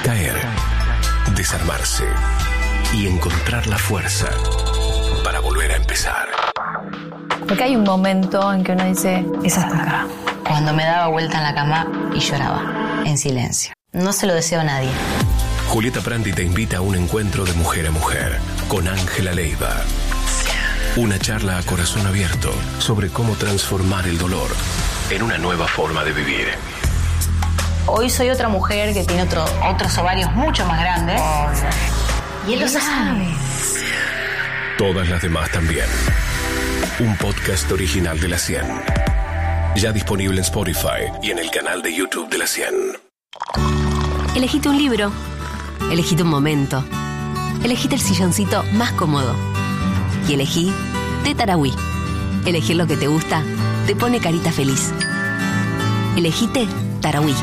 Caer, desarmarse y encontrar la fuerza para volver a empezar. Porque hay un momento en que uno dice, es hasta acá. Cuando me daba vuelta en la cama y lloraba, en silencio. No se lo deseo a nadie. Julieta Prandi te invita a un encuentro de mujer a mujer con Ángela Leiva. Una charla a corazón abierto sobre cómo transformar el dolor en una nueva forma de vivir. Hoy soy otra mujer que tiene otros ovarios mucho más grandes. Y él lo sabe. Todas las demás también. Un podcast original de La 100. Ya disponible en Spotify y en el canal de YouTube de La 100. Elegite un libro. Elegite un momento. Elegite el silloncito más cómodo. Y elegí Té Tarahui. Elegir lo que te gusta te pone carita feliz. Elegite Tarahui.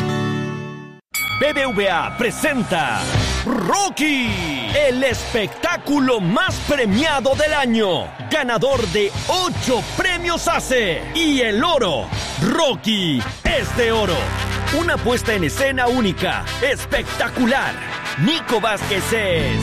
BBVA presenta Rocky, el espectáculo más premiado del año, ganador de 8 premios ACE y el oro. Rocky es de oro. Una puesta en escena única, espectacular. Nico Vázquez es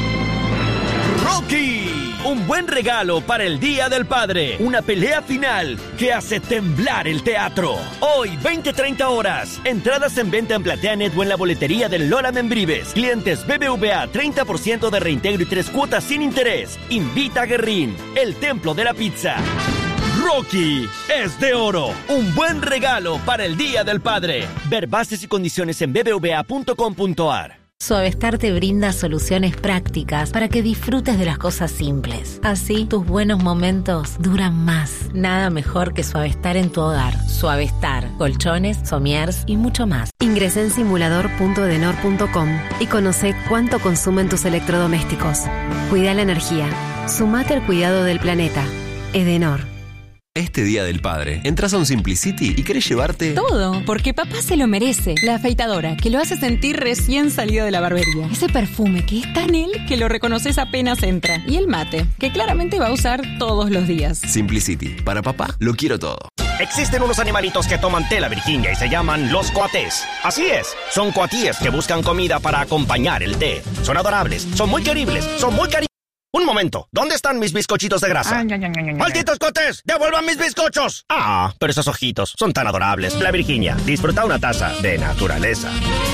Rocky. Un buen regalo para el Día del Padre. Una pelea final que hace temblar el teatro. Hoy, 20-30 horas. Entradas en venta en PlateaNet o en la boletería del Lola Membrives. Clientes BBVA, 30% de reintegro y 3 cuotas sin interés. Invita a Guerrín, el templo de la pizza. Rocky es de oro. Un buen regalo para el Día del Padre. Ver bases y condiciones en bbva.com.ar. Suavestar te brinda soluciones prácticas para que disfrutes de las cosas simples. Así, tus buenos momentos duran más. Nada mejor que Suavestar en tu hogar. Suavestar, colchones, somiers y mucho más. Ingresa en simulador.edenor.com y conoce cuánto consumen tus electrodomésticos. Cuida la energía. Sumate al cuidado del planeta. Edenor. Este Día del Padre, entras a un Simplicity y querés llevarte todo, porque papá se lo merece. La afeitadora, que lo hace sentir recién salido de la barbería. Ese perfume, que es tan él que lo reconoces apenas entra. Y el mate, que claramente va a usar todos los días. Simplicity. Para papá, lo quiero todo. Existen unos animalitos que toman té la Virginia y se llaman los coatés. Así es, son coatíes que buscan comida para acompañar el té. Son adorables, son muy queribles, son muy cariñosos. Un momento, ¿dónde están mis bizcochitos de grasa? ¡Malditos cotés! ¡Devuelvan mis bizcochos! Ah, pero esos ojitos son tan adorables. La Virginia, disfruta una taza de naturaleza.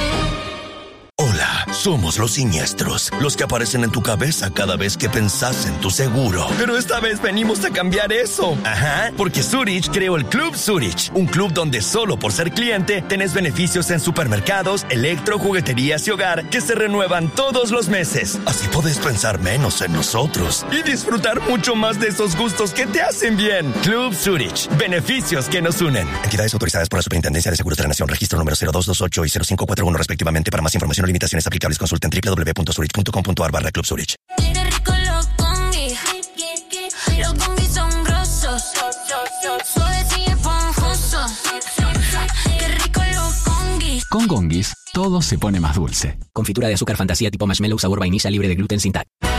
Hola, somos los siniestros, los que aparecen en tu cabeza cada vez que pensás en tu seguro. Pero esta vez venimos a cambiar eso. Ajá, porque Zurich creó el Club Zurich, un club donde solo por ser cliente tenés beneficios en supermercados, electro, jugueterías y hogar que se renuevan todos los meses. Así podés pensar menos en nosotros y disfrutar mucho más de esos gustos que te hacen bien. Club Zurich, beneficios que nos unen. Entidades autorizadas por la Superintendencia de Seguros de la Nación, registro número 0228 y 0541 respectivamente. Para más información o limitaciones aplicables, consulten www.zurich.com.ar/Club Zurich. Con Gonguis, todo se pone más dulce. Confitura de azúcar fantasía tipo marshmallow sabor vainilla libre de gluten sin TAC.